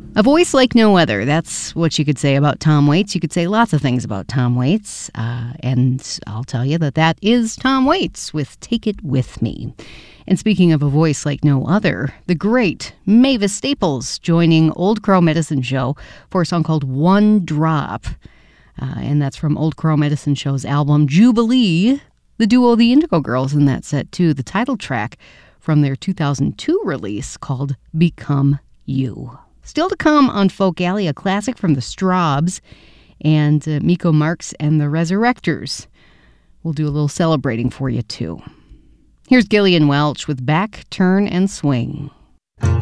A voice like no other. That's what you could say about Tom Waits. You could say lots of things about Tom Waits. And I'll tell you that is Tom Waits with Take It With Me. And speaking of a voice like no other, the great Mavis Staples joining Old Crow Medicine Show for a song called One Drop. And that's from Old Crow Medicine Show's album Jubilee. The duo The Indigo Girls in that set too. The title track from their 2002 release called Become You. Still to come on Folk Alley, a classic from the Strawbs and Miko Marks and the Resurrectors. We'll do a little celebrating for you, too. Here's Gillian Welch with Back, Turn, and Swing.